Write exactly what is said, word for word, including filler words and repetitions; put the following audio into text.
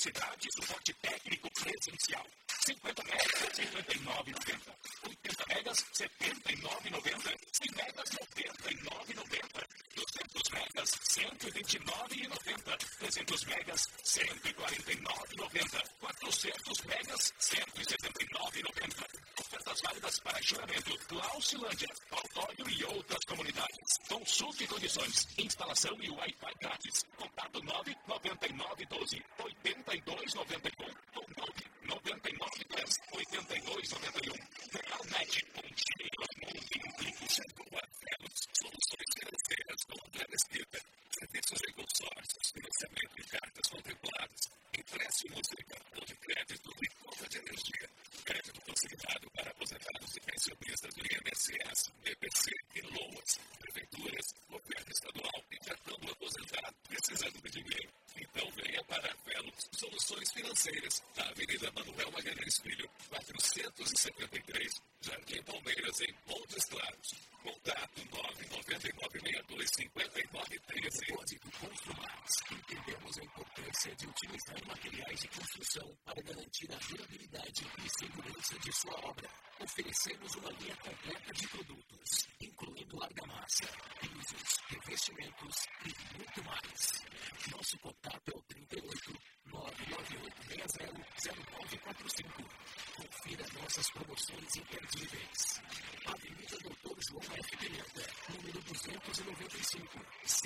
velocidade e suporte técnico presencial. cinquenta megas, cinquenta e nove reais e noventa centavos. oitenta megas, setenta e nove reais e noventa centavos. cem megas, noventa e nove reais e noventa centavos. duzentos megas, cento e vinte e nove reais e noventa centavos. trezentos megas, cento e quarenta e nove reais e noventa centavos. quatrocentos megas, cento e setenta e nove reais e noventa centavos. Ofertas válidas para Juramento, Lausilândia, Autório e outras comunidades. Consulte condições, instalação e Wi-Fi grátis. Contato nove nove nove um dois, oito dois nove um ou nove nove nove dez, oito dois nove um. Realnet, um time mundo implica com Marcelos, soluções financeiras com André Mesquita, serviços de consórcios, financiamento em cartas contempladas, empréstimos de cartão de crédito e conta de energia, crédito consignado para aposentados e pensionistas do I N S S, B P C e LOAS, prefeituras, governo estadual e cartão do aposentado precisando de dinheiro. Então venha para a Velos Soluções Financeiras, na Avenida Manuel Magalhães Filho, quatrocentos e setenta e três, Jardim Palmeiras, em Montes Claros. Contato nove nove nove seis dois cinco nove três. Depósito Construmax. Entendemos a importância de utilizar materiais de construção para garantir a durabilidade e segurança de sua obra. Oferecemos uma linha completa de produtos, incluindo argamassa, pisos, revestimentos e muito mais. Nosso contato é o trinta e oito, nove nove oito seis zero, zero nove quatro cinco. Confira nossas promoções imperdíveis. Avenida Doutor João F. Pimenta, número duzentos e noventa e cinco,